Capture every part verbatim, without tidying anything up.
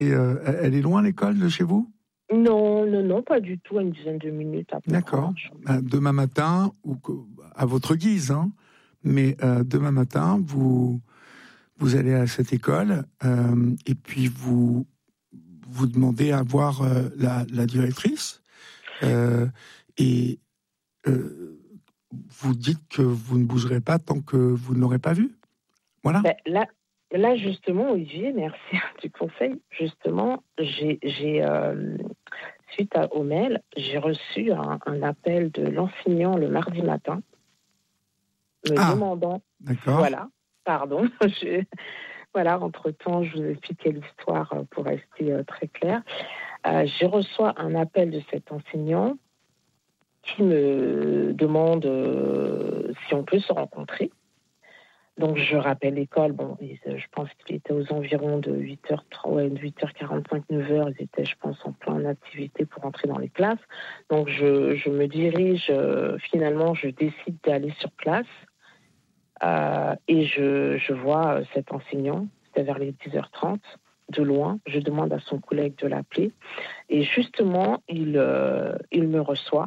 Et euh, elle est loin l'école de chez vous? Non, non, non, pas du tout, à une dizaine de minutes après. D'accord. Euh, demain matin, ou à votre guise, hein, mais euh, demain matin, vous, vous allez à cette école euh, et puis vous, vous demandez à voir euh, la, la directrice euh, et euh, vous dites que vous ne bougerez pas tant que vous ne l'aurez pas vue. Voilà. Ben, là, là, justement, Olivier, merci du conseil. Justement, j'ai, j'ai euh, suite à, au mail, j'ai reçu un, un appel de l'enseignant le mardi matin, me Ah, demandant, d'accord. voilà, pardon, je, voilà, entre-temps, je vous expliquais l'histoire pour rester euh, très clair. Euh, je reçois un appel de cet enseignant qui me demande euh, si on peut se rencontrer. Donc, je rappelle l'école. Bon, je pense qu'il était aux environs de huit heures, ouais, huit heures quarante-cinq, neuf heures. Ils étaient, je pense, en pleine activité pour entrer dans les classes. Donc, je, je me dirige, euh, finalement, je décide d'aller sur place. Euh, et je, je vois euh, cet enseignant, c'était vers les dix heures trente, de loin. Je demande à son collègue de l'appeler. Et justement, il, euh, il me reçoit.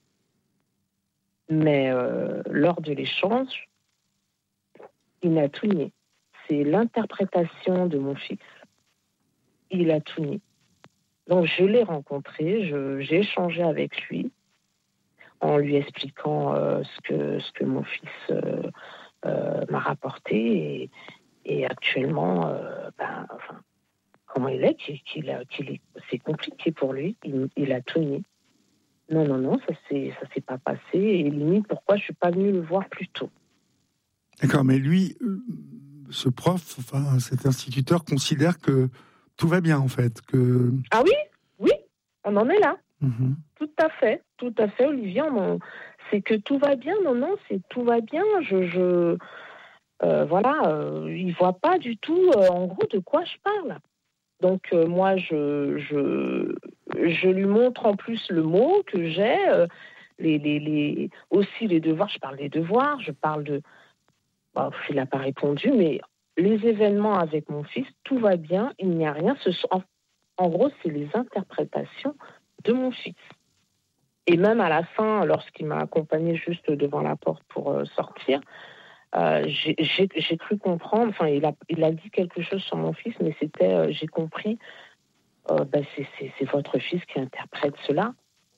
Mais euh, lors de l'échange, il n'a tout nié. C'est l'interprétation de mon fils. Il a tout nié. Donc, je l'ai rencontré, je, j'ai échangé avec lui en lui expliquant euh, ce, que, ce que mon fils euh, euh, m'a rapporté. Et, et actuellement, euh, ben, enfin, comment il est, qu'il, qu'il a, qu'il est, c'est compliqué pour lui. Il, il a tout nié. Non, non, non, ça ne ça s'est pas passé. Et limite, pourquoi je ne suis pas venue le voir plus tôt. D'accord, mais lui, ce prof, enfin cet instituteur considère que tout va bien en fait. Que... Ah oui, oui, on en est là. Mm-hmm. Tout à fait, tout à fait, Olivier. On, c'est que tout va bien. Non, non, c'est tout va bien. Je, je euh, voilà, euh, il voit pas du tout, euh, en gros, de quoi je parle. Donc euh, moi, je, je, je lui montre en plus le mot que j'ai, euh, les, les, les, aussi les devoirs. Je parle des devoirs, je parle de. Bon, il n'a pas répondu, mais les événements avec mon fils, tout va bien. Il n'y a rien. Ce sont, en, en gros, c'est les interprétations de mon fils. Et même à la fin, lorsqu'il m'a accompagné juste devant la porte pour euh, sortir, euh, j'ai, j'ai, j'ai cru comprendre, enfin, il a, il a dit quelque chose sur mon fils, mais c'était, euh, j'ai compris, euh, ben, c'est, c'est, c'est votre fils qui interprète cela.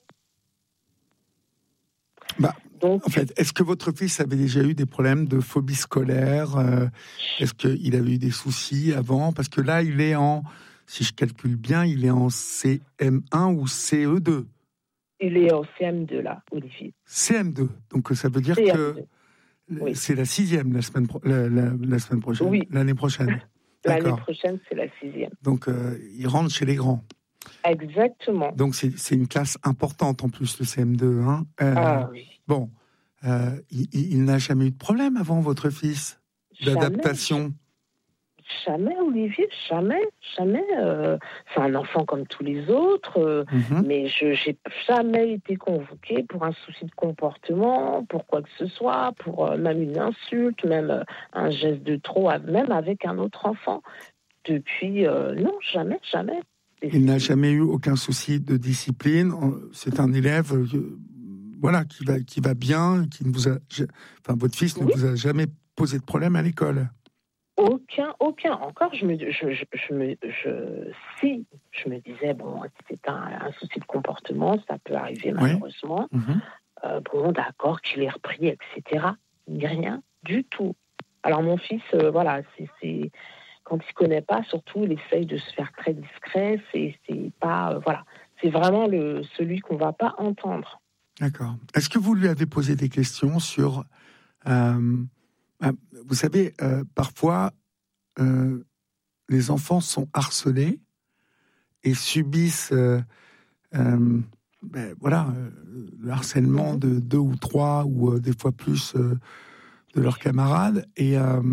Bah, Donc, en fait, est-ce que votre fils avait déjà eu des problèmes de phobie scolaire euh, Est-ce qu'il avait eu des soucis avant? Parce que là, il est en, si je calcule bien, il est en C M un ou C E deux. Il est au C M deux, là, Olivier. C M deux. Donc, ça veut dire C M deux. Que oui. C'est la sixième la semaine, pro- la, la, la semaine prochaine. Oui. L'année prochaine. L'année prochaine, c'est la sixième. Donc, euh, il rentre chez les grands. Exactement. Donc, c'est, c'est une classe importante en plus, le C M deux. Hein. Euh, ah oui. Bon, euh, il, il n'a jamais eu de problème avant, votre fils, d'adaptation? Jamais. Jamais, Olivier, jamais, jamais. Euh, c'est un enfant comme tous les autres, euh, mm-hmm. mais je n'ai jamais été convoquée pour un souci de comportement, pour quoi que ce soit, pour euh, même une insulte, même euh, un geste de trop, même avec un autre enfant. Depuis, euh, non, jamais, jamais. Et il n'a jamais eu aucun souci de discipline. C'est un élève, euh, voilà, qui va, qui va bien, qui ne vous a, enfin, votre fils oui. ne vous a jamais posé de problème à l'école. Aucun, aucun. Encore, je me, je, je, je me, je, si je me disais, bon, c'est un, un souci de comportement, ça peut arriver malheureusement. Oui. Mm-hmm. Euh, bon, d'accord, qu'il ait repris, et cetera. Rien du tout. Alors, mon fils, euh, voilà, c'est, c'est, quand il ne se connaît pas, surtout, il essaye de se faire très discret. C'est, c'est pas, euh, voilà, c'est vraiment le, celui qu'on ne va pas entendre. D'accord. Est-ce que vous lui avez posé des questions sur... Euh, vous savez, euh, parfois, euh, les enfants sont harcelés et subissent, euh, euh, ben, voilà, euh, le harcèlement mmh. de deux ou trois ou euh, des fois plus euh, de leurs camarades et, euh,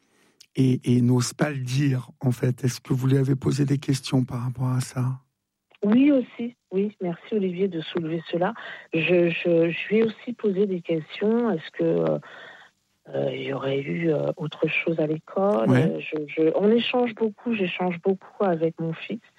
et, et n'osent pas le dire. En fait, est-ce que vous lui avez posé des questions par rapport à ça? Oui, aussi. Oui, merci Olivier de soulever cela. Je, je, je lui ai aussi posé des questions. Est-ce que euh, il y aurait eu euh, autre chose à l'école. Ouais. Euh, Je, je- on échange beaucoup, j'échange beaucoup avec mon fils.